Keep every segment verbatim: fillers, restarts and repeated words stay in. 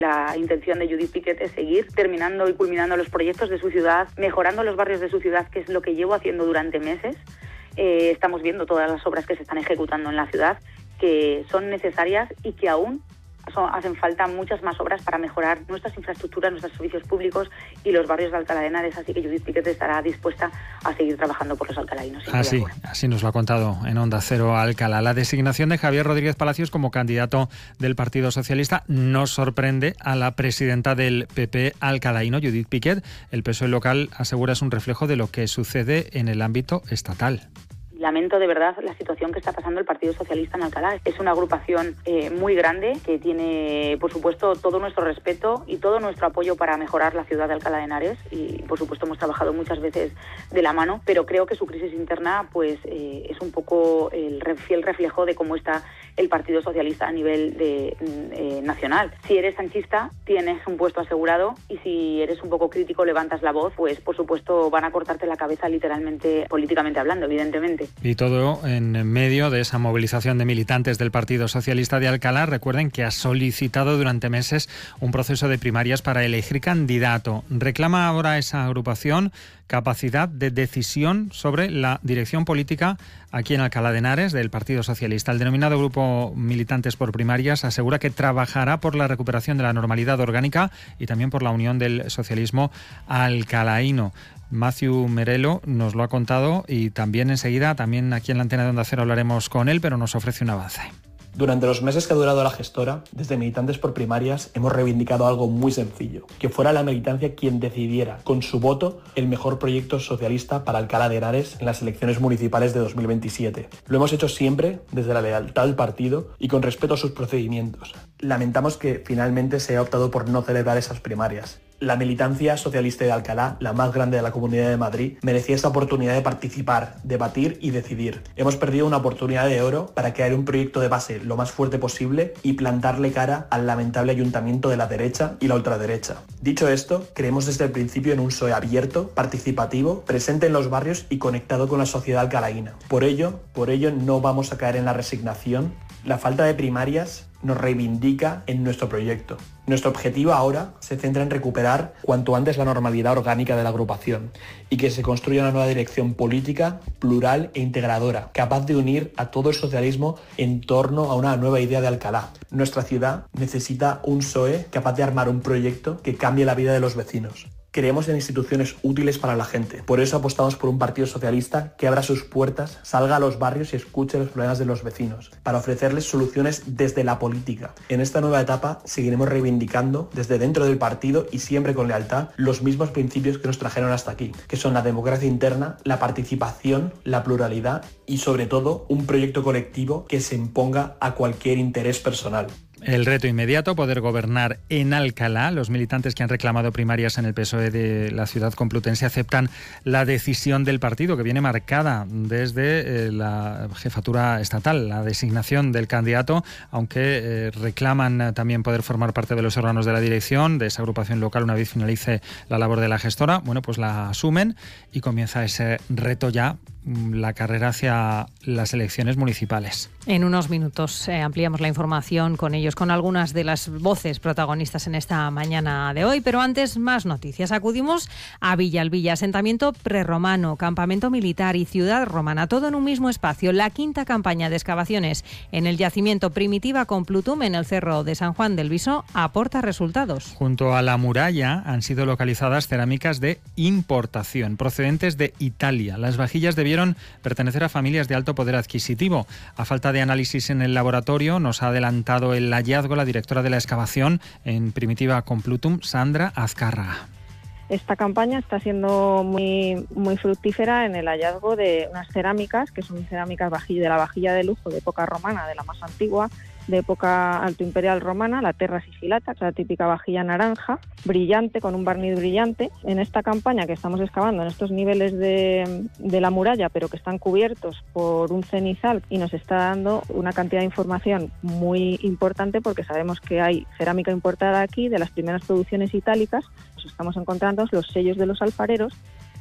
La intención de Judith Piquet es seguir terminando y culminando los proyectos de su ciudad, mejorando los barrios de su ciudad, que es lo que llevo haciendo durante meses. Eh, estamos viendo todas las obras que se están ejecutando en la ciudad, que son necesarias y que aún son, hacen falta muchas más obras para mejorar nuestras infraestructuras, nuestros servicios públicos y los barrios de Alcalá de Henares, así que Judith Piquet estará dispuesta a seguir trabajando por los alcalainos. Así, así nos lo ha contado en Onda Cero Alcalá. La designación de Javier Rodríguez Palacios como candidato del Partido Socialista nos sorprende a la presidenta del P P alcalaíno, Judith Piquet. El P S O E local asegura es un reflejo de lo que sucede en el ámbito estatal. Lamento de verdad la situación que está pasando el Partido Socialista en Alcalá. Es una agrupación eh, muy grande que tiene, por supuesto, todo nuestro respeto y todo nuestro apoyo para mejorar la ciudad de Alcalá de Henares y, por supuesto, hemos trabajado muchas veces de la mano, pero creo que su crisis interna pues eh, es un poco el fiel reflejo de cómo está el Partido Socialista a nivel de, eh, nacional. Si eres sanchista, tienes un puesto asegurado y si eres un poco crítico, levantas la voz, pues, por supuesto, van a cortarte la cabeza literalmente, políticamente hablando, evidentemente. Y todo en medio de esa movilización de militantes del Partido Socialista de Alcalá. Recuerden que ha solicitado durante meses un proceso de primarias para elegir candidato. Reclama ahora esa agrupación capacidad de decisión sobre la dirección política aquí en Alcalá de Henares del Partido Socialista. El denominado Grupo Militantes por Primarias asegura que trabajará por la recuperación de la normalidad orgánica y también por la unión del socialismo alcalaíno. Matthew Merelo nos lo ha contado y también enseguida, también aquí en la antena de Onda Cero hablaremos con él, pero nos ofrece un avance. Durante los meses que ha durado la gestora, desde Militantes por Primarias hemos reivindicado algo muy sencillo, que fuera la militancia quien decidiera, con su voto, el mejor proyecto socialista para Alcalá de Henares en las elecciones municipales de dos mil veintisiete. Lo hemos hecho siempre desde la lealtad al partido y con respeto a sus procedimientos. Lamentamos que finalmente se haya optado por no celebrar esas primarias. La militancia socialista de Alcalá, la más grande de la Comunidad de Madrid, merecía esta oportunidad de participar, debatir y decidir. Hemos perdido una oportunidad de oro para crear un proyecto de base lo más fuerte posible y plantarle cara al lamentable ayuntamiento de la derecha y la ultraderecha. Dicho esto, creemos desde el principio en un P S O E abierto, participativo, presente en los barrios y conectado con la sociedad alcalaína. Por ello, por ello no vamos a caer en la resignación. La falta de primarias nos reivindica en nuestro proyecto. Nuestro objetivo ahora se centra en recuperar cuanto antes la normalidad orgánica de la agrupación y que se construya una nueva dirección política, plural e integradora, capaz de unir a todo el socialismo en torno a una nueva idea de Alcalá. Nuestra ciudad necesita un P S O E capaz de armar un proyecto que cambie la vida de los vecinos. Creemos en instituciones útiles para la gente. Por eso apostamos por un partido socialista que abra sus puertas, salga a los barrios y escuche los problemas de los vecinos, para ofrecerles soluciones desde la política. En esta nueva etapa seguiremos reivindicando desde dentro del partido y siempre con lealtad los mismos principios que nos trajeron hasta aquí, que son la democracia interna, la participación, la pluralidad y sobre todo un proyecto colectivo que se imponga a cualquier interés personal. El reto inmediato, poder gobernar en Alcalá. Los militantes que han reclamado primarias en el P S O E de la ciudad complutense aceptan la decisión del partido, que viene marcada desde eh, la jefatura estatal, la designación del candidato, aunque eh, reclaman también poder formar parte de los órganos de la dirección de esa agrupación local una vez finalice la labor de la gestora. Bueno, pues la asumen y comienza ese reto ya, la carrera hacia las elecciones municipales. En unos minutos eh, ampliamos la información con ellos, con algunas de las voces protagonistas en esta mañana de hoy, pero antes más noticias. Acudimos a Villalbilla, asentamiento prerromano, campamento militar y ciudad romana, todo en un mismo espacio. La quinta campaña de excavaciones en el yacimiento Primitiva Complutum en el Cerro de San Juan del Viso aporta resultados. Junto a la muralla han sido localizadas cerámicas de importación procedentes de Italia. Las vajillas de debieron pertenecer a familias de alto poder adquisitivo. A falta de análisis en el laboratorio, nos ha adelantado el hallazgo la directora de la excavación en Primitiva Complutum, Sandra Azcárraga. Esta campaña está siendo muy, muy fructífera en el hallazgo de unas cerámicas, que son cerámicas vajilla, de la vajilla de lujo de época romana, de la más antigua, de época alto imperial romana, la terra sigillata, la típica vajilla naranja, brillante, con un barniz brillante. En esta campaña que estamos excavando, en estos niveles de, de la muralla, pero que están cubiertos por un cenizal, y nos está dando una cantidad de información muy importante porque sabemos que hay cerámica importada aquí de las primeras producciones itálicas. Nos estamos encontrando los sellos de los alfareros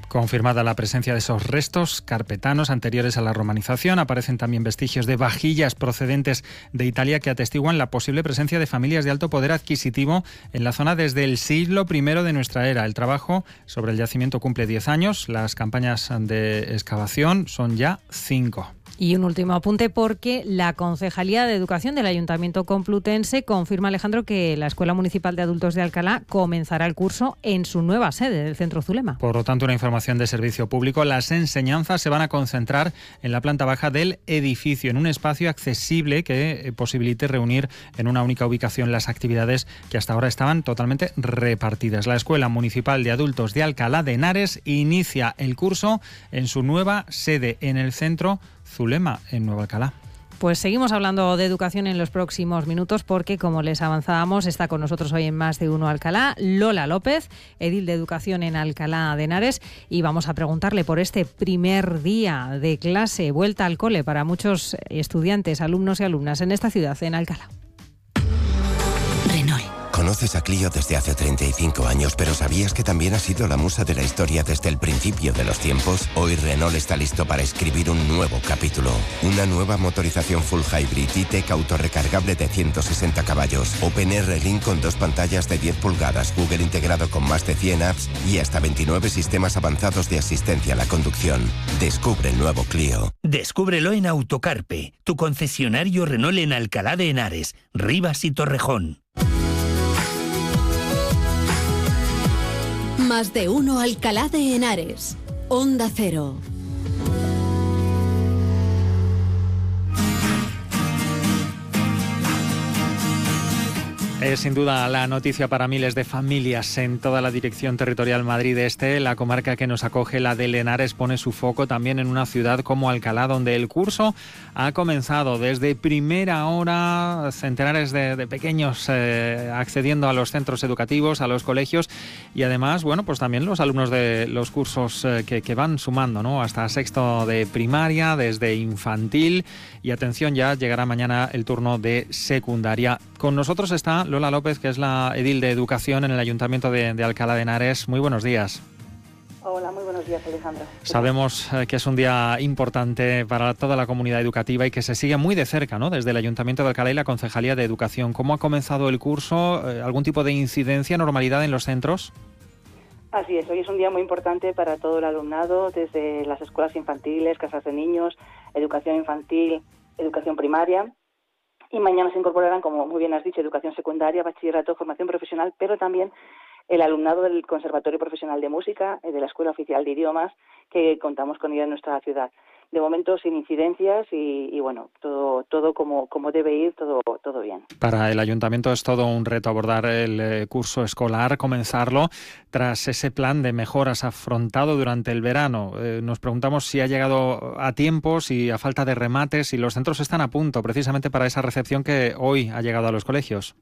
Confirmada la presencia de esos restos carpetanos anteriores a la romanización, aparecen también vestigios de vajillas procedentes de Italia que atestiguan la posible presencia de familias de alto poder adquisitivo en la zona desde el siglo primero de nuestra era. El trabajo sobre el yacimiento cumple diez años, las campañas de excavación son ya cinco. Y un último apunte porque la Concejalía de Educación del Ayuntamiento Complutense confirma, Alejandro, que la Escuela Municipal de Adultos de Alcalá comenzará el curso en su nueva sede del Centro Zulema. Por lo tanto, una información de servicio público. Las enseñanzas se van a concentrar en la planta baja del edificio, en un espacio accesible que posibilite reunir en una única ubicación las actividades que hasta ahora estaban totalmente repartidas. La Escuela Municipal de Adultos de Alcalá de Henares inicia el curso en su nueva sede en el Centro Zulema, en Nueva Alcalá. Pues seguimos hablando de educación en los próximos minutos porque, como les avanzábamos, está con nosotros hoy en Más de Uno Alcalá Lola López, edil de Educación en Alcalá de Henares, y vamos a preguntarle por este primer día de clase, vuelta al cole para muchos estudiantes, alumnos y alumnas en esta ciudad, en Alcalá. Renault. Conoces a Clio desde hace treinta y cinco años, pero ¿sabías que también ha sido la musa de la historia desde el principio de los tiempos? Hoy Renault está listo para escribir un nuevo capítulo. Una nueva motorización full hybrid E-Tech autorrecargable de ciento sesenta caballos, OpenR Link con dos pantallas de diez pulgadas, Google integrado con más de cien apps y hasta veintinueve sistemas avanzados de asistencia a la conducción. Descubre el nuevo Clio. Descúbrelo en Autocarpe, tu concesionario Renault en Alcalá de Henares, Rivas y Torrejón. Más de Uno Alcalá de Henares, Onda Cero. Es sin duda la noticia para miles de familias en toda la dirección territorial Madrid Este. La comarca que nos acoge, la de Henares, pone su foco también en una ciudad como Alcalá, donde el curso ha comenzado desde primera hora, centenares de, de pequeños eh, accediendo a los centros educativos, a los colegios y además, bueno, pues también los alumnos de los cursos eh, que, que van sumando, ¿no? Hasta sexto de primaria, desde infantil y atención, ya llegará mañana el turno de secundaria. Con nosotros está Lola López, que es la edil de Educación en el Ayuntamiento de, de Alcalá de Henares. Muy buenos días. Hola, muy buenos días, Alejandra. Sabemos eh, que es un día importante para toda la comunidad educativa y que se sigue muy de cerca, ¿no? Desde el Ayuntamiento de Alcalá y la Concejalía de Educación. ¿Cómo ha comenzado el curso? Eh, ¿Algún tipo de incidencia, normalidad en los centros? Así es, hoy es un día muy importante para todo el alumnado, desde las escuelas infantiles, casas de niños, educación infantil, educación primaria. Y mañana se incorporarán, como muy bien has dicho, educación secundaria, bachillerato, formación profesional, pero también el alumnado del Conservatorio Profesional de Música, de la Escuela Oficial de Idiomas, que contamos con ella en nuestra ciudad. De momento sin incidencias y, y bueno, todo todo como, como debe ir, todo, todo bien. Para el Ayuntamiento es todo un reto abordar el eh, curso escolar, comenzarlo tras ese plan de mejoras afrontado durante el verano. Eh, nos preguntamos si ha llegado a tiempo, si a falta de remates, si los centros están a punto precisamente para esa recepción que hoy ha llegado a los colegios.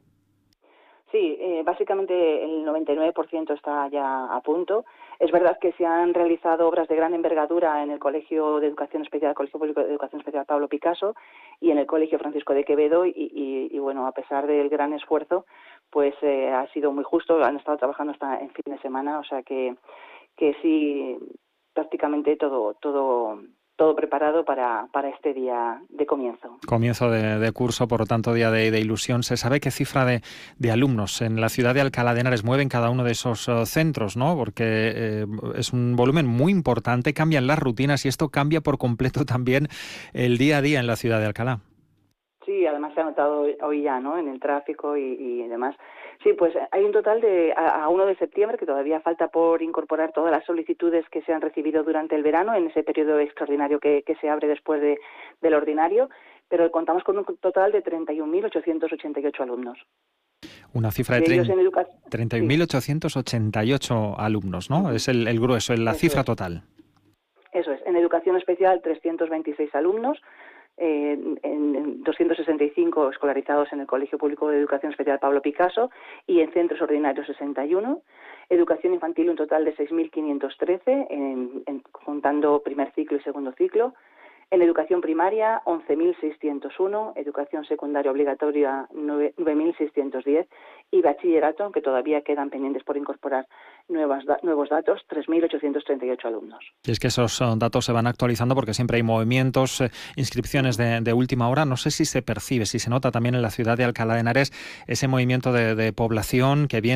Sí, eh, básicamente el noventa y nueve por ciento está ya a punto. Es verdad que se han realizado obras de gran envergadura en el Colegio de Educación Especial, Colegio Público de Educación Especial Pablo Picasso y en el Colegio Francisco de Quevedo y, y, y bueno, a pesar del gran esfuerzo, pues eh, ha sido muy justo. Han estado trabajando hasta en fin de semana, o sea que que sí, prácticamente todo todo. todo preparado para, para este día de comienzo. Comienzo de, de curso, por lo tanto, día de, de ilusión. ¿Se sabe qué cifra de, de alumnos en la ciudad de Alcalá de Henares mueven cada uno de esos uh, centros, ¿no? Porque eh, es un volumen muy importante, cambian las rutinas y esto cambia por completo también el día a día en la ciudad de Alcalá. Sí, además se ha notado hoy ya, ¿no?, en el tráfico y, y demás. Sí, pues hay un total de a, a uno de septiembre, que todavía falta por incorporar todas las solicitudes que se han recibido durante el verano, en ese periodo extraordinario que, que se abre después de, del ordinario, pero contamos con un total de treinta y un mil ochocientos ochenta y ocho alumnos. Una cifra de, de treinta y un mil ochocientos ochenta y ocho alumnos, ¿no? Uh-huh. Es el, el grueso, la Eso cifra es. total. Eso es. En educación especial, trescientos veintiséis alumnos. Eh, en doscientos sesenta y cinco escolarizados en el Colegio Público de Educación Especial Pablo Picasso y en centros ordinarios sesenta y uno. Educación infantil un total de seis mil quinientos trece, en, en, juntando primer ciclo y segundo ciclo. En educación primaria, once mil seiscientos uno, educación secundaria obligatoria, nueve mil seiscientos diez y bachillerato, aunque todavía quedan pendientes por incorporar nuevas, nuevos datos, tres mil ochocientos treinta y ocho alumnos. Y es que esos datos se van actualizando porque siempre hay movimientos, eh, inscripciones de, de última hora. No sé si se percibe, si se nota también en la ciudad de Alcalá de Henares ese movimiento de, de población que viene